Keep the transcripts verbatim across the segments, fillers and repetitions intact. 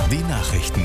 die Nachrichten.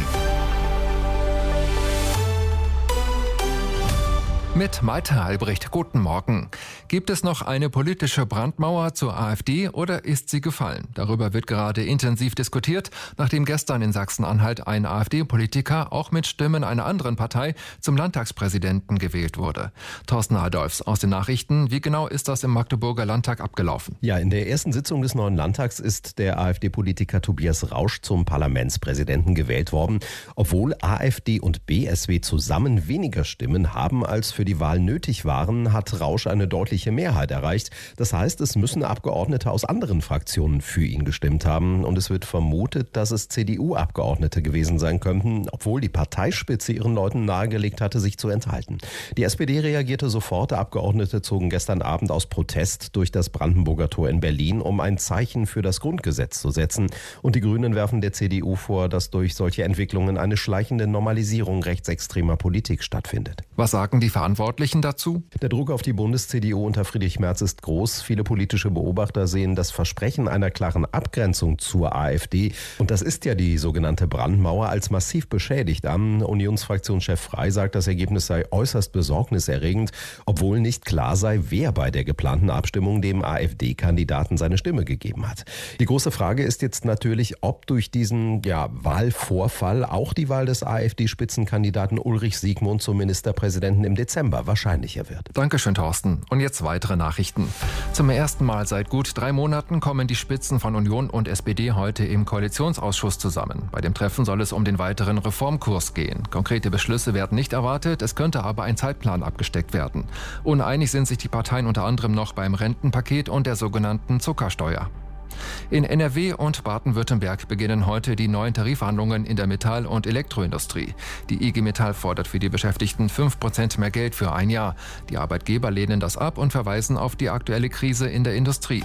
Mit Malte Albrecht, guten Morgen. Gibt es noch eine politische Brandmauer zur AfD oder ist sie gefallen? Darüber wird gerade intensiv diskutiert, nachdem gestern in Sachsen-Anhalt ein AfD-Politiker auch mit Stimmen einer anderen Partei zum Landtagspräsidenten gewählt wurde. Thorsten Adolfs aus den Nachrichten. Wie genau ist das im Magdeburger Landtag abgelaufen? Ja, in der ersten Sitzung des neuen Landtags ist der AfD-Politiker Tobias Rausch zum Parlamentspräsidenten gewählt worden, obwohl AfD und B S W zusammen weniger Stimmen haben als für die Wahl nötig waren, hat Rausch eine deutliche Mehrheit erreicht. Das heißt, es müssen Abgeordnete aus anderen Fraktionen für ihn gestimmt haben. Und es wird vermutet, dass es C D U-Abgeordnete gewesen sein könnten, obwohl die Parteispitze ihren Leuten nahegelegt hatte, sich zu enthalten. Die S P D reagierte sofort. Abgeordnete zogen gestern Abend aus Protest durch das Brandenburger Tor in Berlin, um ein Zeichen für das Grundgesetz zu setzen. Und die Grünen werfen der C D U vor, dass durch solche Entwicklungen eine schleichende Normalisierung rechtsextremer Politik stattfindet. Was sagen die Verantwortlichen dazu? Der Druck auf die Bundes-C D U unter Friedrich Merz ist groß. Viele politische Beobachter sehen das Versprechen einer klaren Abgrenzung zur AfD, und das ist ja die sogenannte Brandmauer, als massiv beschädigt an. Unionsfraktionschef Frey sagt, das Ergebnis sei äußerst besorgniserregend, obwohl nicht klar sei, wer bei der geplanten Abstimmung dem AfD-Kandidaten seine Stimme gegeben hat. Die große Frage ist jetzt natürlich, ob durch diesen ja, Wahlvorfall auch die Wahl des AfD-Spitzenkandidaten Ulrich Siegmund zum Ministerpräsidenten im Dezember wahrscheinlicher wird. Dankeschön, Thorsten. Und jetzt weitere Nachrichten. Zum ersten Mal seit gut drei Monaten kommen die Spitzen von Union und S P D heute im Koalitionsausschuss zusammen. Bei dem Treffen soll es um den weiteren Reformkurs gehen. Konkrete Beschlüsse werden nicht erwartet, es könnte aber ein Zeitplan abgesteckt werden. Uneinig sind sich die Parteien unter anderem noch beim Rentenpaket und der sogenannten Zuckersteuer. In N R W und Baden-Württemberg beginnen heute die neuen Tarifverhandlungen in der Metall- und Elektroindustrie. Die I G Metall fordert für die Beschäftigten fünf Prozent mehr Geld für ein Jahr. Die Arbeitgeber lehnen das ab und verweisen auf die aktuelle Krise in der Industrie.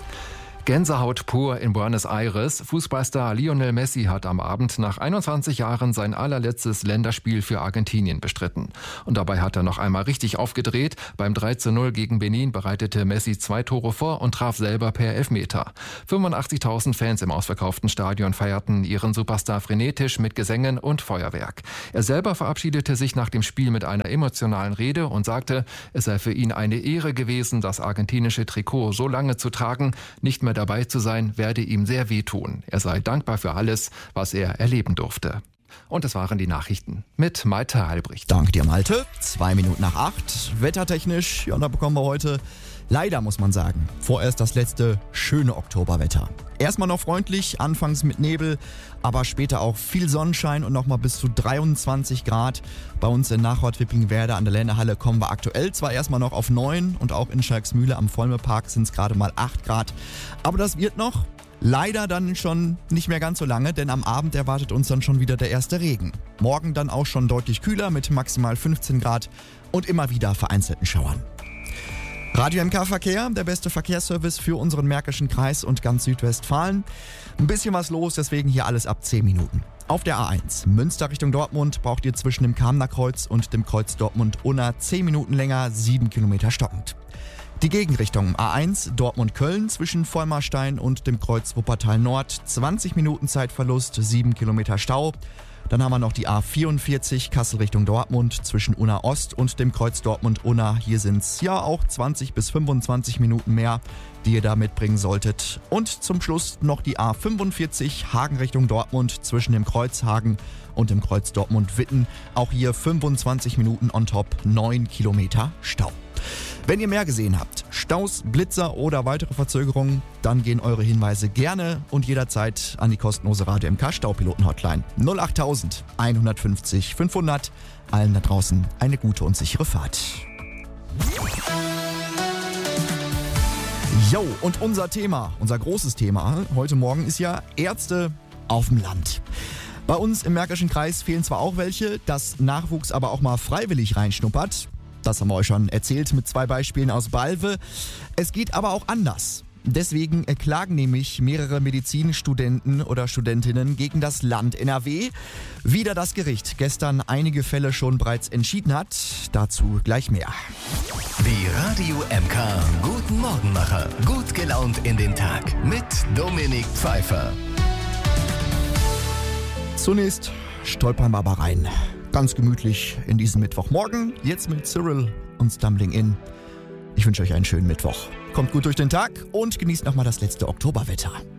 Gänsehaut pur in Buenos Aires. Fußballstar Lionel Messi hat am Abend nach einundzwanzig Jahren sein allerletztes Länderspiel für Argentinien bestritten. Und dabei hat er noch einmal richtig aufgedreht. Beim drei zu null gegen Benin bereitete Messi zwei Tore vor und traf selber per Elfmeter. fünfundachtzigtausend Fans im ausverkauften Stadion feierten ihren Superstar frenetisch mit Gesängen und Feuerwerk. Er selber verabschiedete sich nach dem Spiel mit einer emotionalen Rede und sagte, es sei für ihn eine Ehre gewesen, das argentinische Trikot so lange zu tragen. Nicht mehr dabei zu sein, werde ihm sehr wehtun. Er sei dankbar für alles, was er erleben durfte. Und das waren die Nachrichten mit Malte Albrecht. Danke dir, Malte. Zwei Minuten nach acht. Wettertechnisch, ja, da bekommen wir heute, leider muss man sagen, vorerst das letzte schöne Oktoberwetter. Erstmal noch freundlich, anfangs mit Nebel, aber später auch viel Sonnenschein und nochmal bis zu dreiundzwanzig Grad. Bei uns in Nachort-Wippingwerder an der Länderhalle kommen wir aktuell zwar erstmal noch auf neun und auch in Schalksmühle am Vollmerpark sind es gerade mal acht Grad. Aber das wird noch. Leider dann schon nicht mehr ganz so lange, denn am Abend erwartet uns dann schon wieder der erste Regen. Morgen dann auch schon deutlich kühler mit maximal fünfzehn Grad und immer wieder vereinzelten Schauern. Radio M K Verkehr, der beste Verkehrsservice für unseren Märkischen Kreis und ganz Südwestfalen. Ein bisschen was los, deswegen hier alles ab zehn Minuten. Auf der A eins, Münster Richtung Dortmund, braucht ihr zwischen dem Kamener Kreuz und dem Kreuz Dortmund-Unna zehn Minuten länger, sieben Kilometer stockend. Die Gegenrichtung A eins, Dortmund-Köln zwischen Vollmarstein und dem Kreuz Wuppertal Nord, zwanzig Minuten Zeitverlust, sieben Kilometer Stau. Dann haben wir noch die A vierundvierzig, Kassel Richtung Dortmund zwischen Unna Ost und dem Kreuz Dortmund-Unna. Hier sind es ja auch zwanzig bis fünfundzwanzig Minuten mehr, die ihr da mitbringen solltet. Und zum Schluss noch die A fünfundvierzig, Hagen Richtung Dortmund zwischen dem Kreuz Hagen und dem Kreuz Dortmund-Witten. Auch hier fünfundzwanzig Minuten on top, neun Kilometer Stau. Wenn ihr mehr gesehen habt, Staus, Blitzer oder weitere Verzögerungen, dann gehen eure Hinweise gerne und jederzeit an die kostenlose Radio M K Staupiloten-Hotline null acht tausend hundertfünfzig fünfhundert. Allen da draußen eine gute und sichere Fahrt. Jo, und unser Thema, unser großes Thema heute Morgen ist ja Ärzte auf dem Land. Bei uns im Märkischen Kreis fehlen zwar auch welche, dass Nachwuchs aber auch mal freiwillig reinschnuppert. Das haben wir euch schon erzählt mit zwei Beispielen aus Balve. Es geht aber auch anders. Deswegen klagen nämlich mehrere Medizinstudenten oder Studentinnen gegen das Land N R W. Wieder das Gericht gestern einige Fälle schon bereits entschieden hat. Dazu gleich mehr. Die Radio M K Guten Morgenmacher. Gut gelaunt in den Tag mit Dominik Pfeiffer. Zunächst stolpern wir aber rein. Ganz gemütlich in diesen Mittwochmorgen. Jetzt mit Cyril und Stumbling In. Ich wünsche euch einen schönen Mittwoch. Kommt gut durch den Tag und genießt nochmal das letzte Oktoberwetter.